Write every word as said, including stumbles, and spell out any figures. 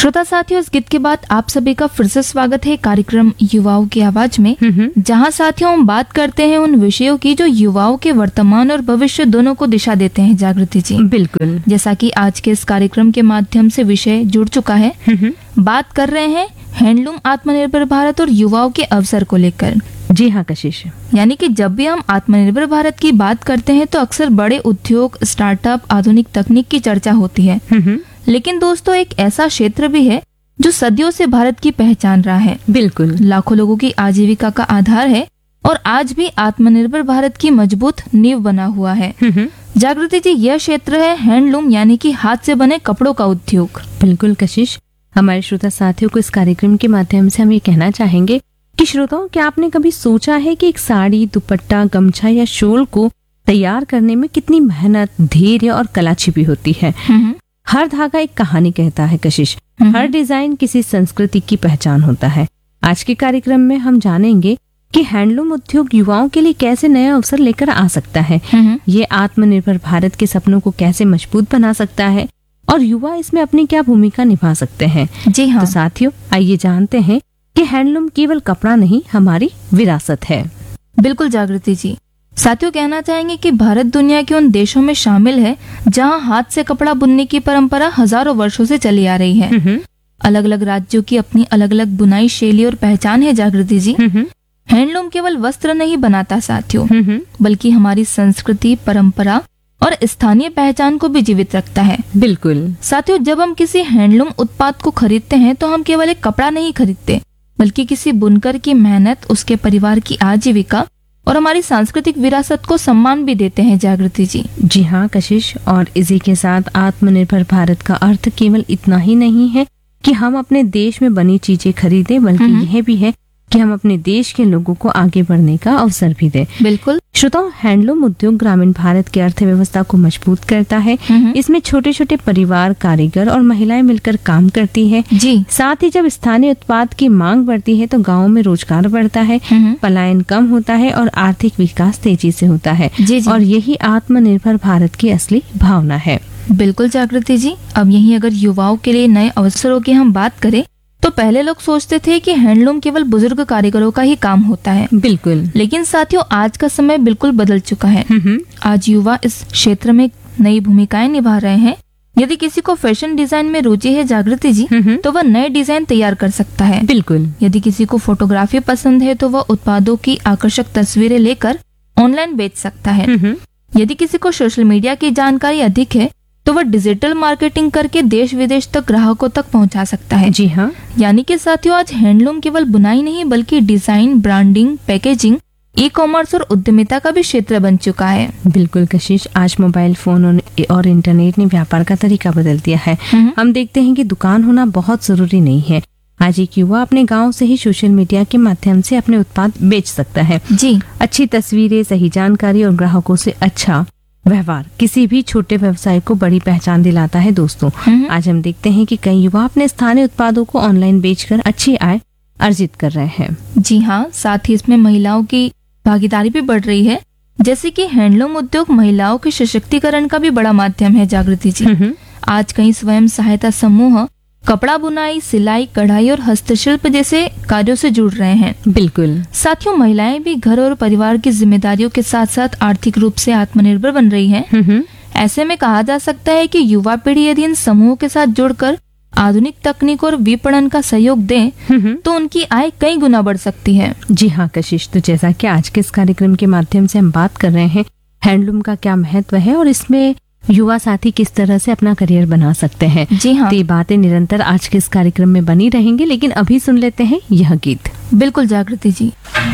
श्रोता साथियों, इस गीत के बाद आप सभी का फिर से स्वागत है कार्यक्रम युवाओं की आवाज में, जहां साथियों हम बात करते हैं उन विषयों की जो युवाओं के वर्तमान और भविष्य दोनों को दिशा देते हैं। जागृति जी, बिल्कुल। जैसा कि आज के इस कार्यक्रम के माध्यम से विषय जुड़ चुका है, बात कर रहे हैं हैंडलूम आत्मनिर्भर भारत और युवाओं के अवसर को लेकर। जी हाँ कशिश, यानी कि जब भी हम आत्मनिर्भर भारत की बात करते हैं तो अक्सर बड़े उद्योग, स्टार्टअप, आधुनिक तकनीक की चर्चा होती है। लेकिन दोस्तों, एक ऐसा क्षेत्र भी है जो सदियों से भारत की पहचान रहा है, बिल्कुल, लाखों लोगों की आजीविका का आधार है और आज भी आत्मनिर्भर भारत की मजबूत नींव बना हुआ है। जागृति जी, यह क्षेत्र है हैंडलूम, यानी कि हाथ से बने कपड़ों का उद्योग। बिल्कुल कशिश, हमारे श्रोता साथियों को इस कार्यक्रम के माध्यम से हम ये कहना चाहेंगे कि श्रोताओं, क्या आपने कभी सोचा है कि एक साड़ी, दुपट्टा, गमछा या शॉल को तैयार करने में कितनी मेहनत, धैर्य और कला छिपी होती है। हर धागा एक कहानी कहता है कशिश, हर डिजाइन किसी संस्कृति की पहचान होता है। आज के कार्यक्रम में हम जानेंगे कि हैंडलूम उद्योग युवाओं के लिए कैसे नया अवसर लेकर आ सकता है, ये आत्मनिर्भर भारत के सपनों को कैसे मजबूत बना सकता है और युवा इसमें अपनी क्या भूमिका निभा सकते हैं। जी हाँ। तो साथियों, आइए जानते हैं कि हैंडलूम केवल कपड़ा नहीं, हमारी विरासत है। बिल्कुल जागृति जी, साथियों कहना चाहेंगे कि भारत दुनिया के उन देशों में शामिल है जहां हाथ से कपड़ा बुनने की परंपरा हजारों वर्षों से चली आ रही है। अलग अलग राज्यों की अपनी अलग अलग बुनाई शैली और पहचान है। जागृति जी, हैंडलूम केवल वस्त्र नहीं बनाता साथियों, बल्कि हमारी संस्कृति, परंपरा और स्थानीय पहचान को भी जीवित रखता है। बिल्कुल साथियों, जब हम किसी हैंडलूम उत्पाद को खरीदते हैं तो हम केवल एक कपड़ा नहीं खरीदते, बल्कि किसी बुनकर की मेहनत, उसके परिवार की आजीविका और हमारी सांस्कृतिक विरासत को सम्मान भी देते हैं। जागृति जी जी हाँ कशिश, और इसी के साथ आत्मनिर्भर भारत का अर्थ केवल इतना ही नहीं है कि हम अपने देश में बनी चीजें खरीदें, बल्कि यह भी है कि हम अपने देश के लोगों को आगे बढ़ने का अवसर भी दें। बिल्कुल श्रोताओं, हैंडलूम उद्योग ग्रामीण भारत की अर्थव्यवस्था को मजबूत करता है। इसमें छोटे छोटे परिवार, कारीगर और महिलाएं मिलकर काम करती है। जी, साथ ही जब स्थानीय उत्पाद की मांग बढ़ती है तो गाँव में रोजगार बढ़ता है, पलायन कम होता है और आर्थिक विकास तेजी से होता है। जी, जी। और यही आत्मनिर्भर भारत की असली भावना है। बिल्कुल जागृति जी, अब यही अगर युवाओं के लिए नए अवसरों की हम बात करें तो पहले लोग सोचते थे कि हैंडलूम केवल बुजुर्ग कारीगरों का ही काम होता है। बिल्कुल, लेकिन साथियों आज का समय बिल्कुल बदल चुका है। आज युवा इस क्षेत्र में नई भूमिकाएं निभा रहे हैं। यदि किसी को फैशन डिजाइन में रुचि है जागृति जी, तो वह नए डिजाइन तैयार कर सकता है। बिल्कुल, यदि किसी को फोटोग्राफी पसंद है तो वह उत्पादों की आकर्षक तस्वीरें लेकर ऑनलाइन बेच सकता है। यदि किसी को सोशल मीडिया की जानकारी अधिक है तो वह डिजिटल मार्केटिंग करके देश विदेश तक ग्राहकों तक पहुंचा सकता है। जी हाँ। यानी कि साथियों आज हैंडलूम केवल बुनाई नहीं, बल्कि design, branding, packaging, e commerce और उद्यमिता का भी क्षेत्र बन चुका है। बिल्कुल कशिश, आज मोबाइल फोन और इंटरनेट ने व्यापार का तरीका बदल दिया है। हम देखते हैं कि दुकान होना बहुत जरूरी नहीं है। आज एक युवा अपने गांव से ही सोशल मीडिया के माध्यम से अपने उत्पाद बेच सकता है। जी, अच्छी तस्वीरें, सही जानकारी और ग्राहकों से अच्छा व्यवहार किसी भी छोटे व्यवसाय को बड़ी पहचान दिलाता है। दोस्तों, आज हम देखते हैं कि कई युवा अपने स्थानीय उत्पादों को ऑनलाइन बेचकर अच्छी आय अर्जित कर रहे हैं। जी हाँ, साथ ही इसमें महिलाओं की भागीदारी भी बढ़ रही है, जैसे कि हैंडलूम उद्योग महिलाओं के सशक्तिकरण का भी बड़ा माध्यम है। जागृति जी, आज कई स्वयं सहायता समूह कपड़ा बुनाई, सिलाई, कढ़ाई और हस्तशिल्प जैसे कार्यों से जुड़ रहे हैं। बिल्कुल साथियों, महिलाएं भी घर और परिवार की जिम्मेदारियों के साथ साथ आर्थिक रूप से आत्मनिर्भर बन रही हैं। ऐसे में कहा जा सकता है कि युवा पीढ़ी यदि इन समूहों के साथ जुड़कर आधुनिक तकनीक और विपणन का सहयोग दें तो उनकी आय कई गुना बढ़ सकती है। जी हाँ कशिश, तो जैसा कि आज के इस कार्यक्रम के माध्यम से हम बात कर रहे हैं हैंडलूम का क्या महत्व है और इसमें युवा साथी किस तरह से अपना करियर बना सकते हैं। जी हाँ, तो ये बातें निरंतर आज के इस कार्यक्रम में बनी रहेंगी, लेकिन अभी सुन लेते हैं यह गीत। बिल्कुल जागृति जी।